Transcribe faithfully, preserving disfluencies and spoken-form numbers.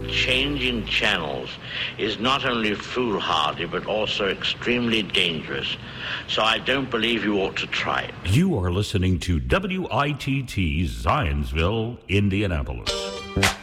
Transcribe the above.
changing channels is not only foolhardy but also extremely dangerous. So I don't believe you ought to try it. You are listening to W I T T Zionsville, Indianapolis.